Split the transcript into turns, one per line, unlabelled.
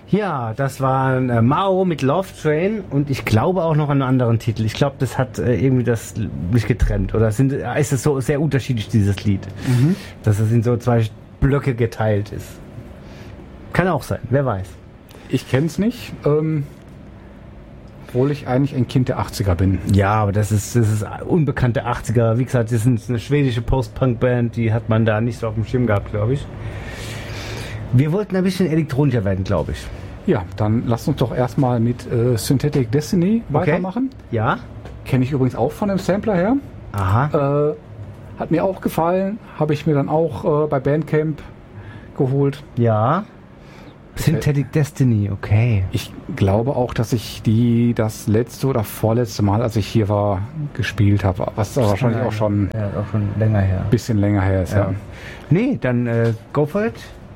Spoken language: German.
Ja, das war Mao mit Love Train und ich glaube auch noch an einen anderen Titel. Ich glaube, das hat irgendwie das mich getrennt. Oder ist es so sehr unterschiedlich, dieses Lied? Dass es in so 2 Blöcke geteilt ist. Kann auch sein, wer weiß.
Ich kenne es nicht, obwohl ich eigentlich ein Kind der 80er bin.
Ja, aber das ist unbekannte 80er. Wie gesagt, das ist eine schwedische Post-Punk-Band, die hat man da nicht so auf dem Schirm gehabt, glaube ich. Wir wollten ein bisschen elektronischer werden, glaube ich.
Ja, dann lasst uns doch erstmal mit Synthetic Destiny weitermachen.
Ja.
Kenne ich übrigens auch von dem Sampler her.
Aha.
Hat mir auch gefallen. Habe ich mir dann auch bei Bandcamp geholt.
Ja. Synthetic Destiny, okay.
Ich glaube auch, dass ich die das letzte oder vorletzte Mal, als ich hier war, gespielt habe. Was aber wahrscheinlich auch schon
länger her.
Ein bisschen länger her ist, ja.
Nee, dann go for it.